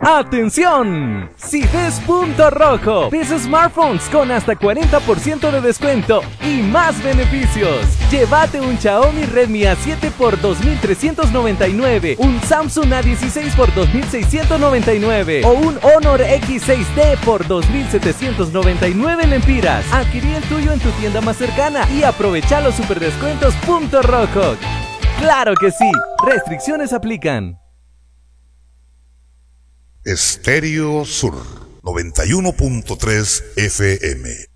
¡Atención! Si ves punto rojo, ves smartphones con hasta 40% de descuento y más beneficios. Llévate un Xiaomi Redmi A7 por 2.399, un Samsung A16 por 2.699 o un Honor X6D por 2.799 lempiras. Adquirí el tuyo en tu tienda más cercana y aprovecha los super descuentos punto rojo. ¡Claro que sí! Restricciones aplican. Estéreo Sur 91.3 FM.